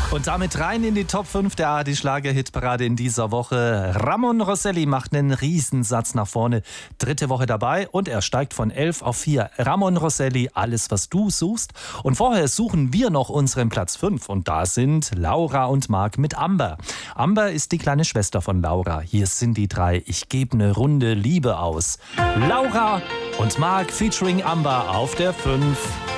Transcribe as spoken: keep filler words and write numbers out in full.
Und damit rein in die Top fünf der A R D-Schlager-Hitparade in dieser Woche. Ramon Rosselli macht einen Riesensatz nach vorne. Dritte Woche dabei und er steigt von elf auf vier. Ramon Rosselli, alles was du suchst. Und vorher suchen wir noch unseren Platz fünf. Und da sind Laura und Marc mit Amber. Amber ist die kleine Schwester von Laura. Hier sind die drei. Ich gebe eine Runde Liebe aus. Laura und Marc featuring Amber auf der fünf.